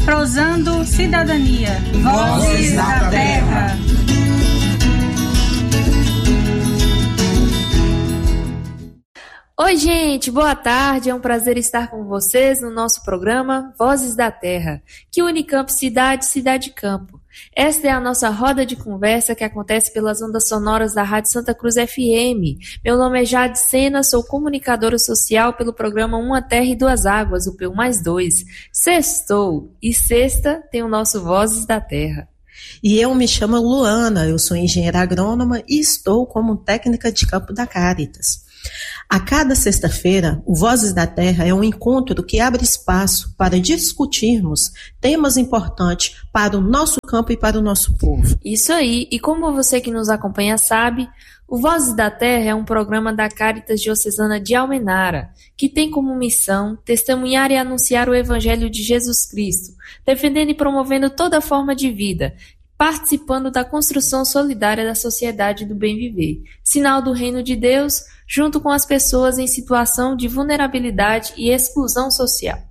Prosando Cidadania. Vozes da Terra. Oi, gente, boa tarde. É um prazer estar com vocês no nosso programa Vozes da Terra, que une Campo Cidade, Cidade Campo. Esta é a nossa roda de conversa que acontece pelas ondas sonoras da Rádio Santa Cruz FM. Meu nome é Jade Sena, sou comunicadora social pelo programa Uma Terra e Duas Águas, o P1+2. Sextou, e sexta tem o nosso Vozes da Terra. E eu me chamo Luana, eu sou engenheira agrônoma e estou como técnica de campo da Caritas. A cada sexta-feira, o Vozes da Terra é um encontro que abre espaço para discutirmos temas importantes para o nosso campo e para o nosso povo. Isso aí, e como você que nos acompanha sabe, o Vozes da Terra é um programa da Caritas Diocesana de Almenara, que tem como missão testemunhar e anunciar o Evangelho de Jesus Cristo, defendendo e promovendo toda forma de vida, participando da construção solidária da sociedade do bem-viver, sinal do reino de Deus, junto com as pessoas em situação de vulnerabilidade e exclusão social.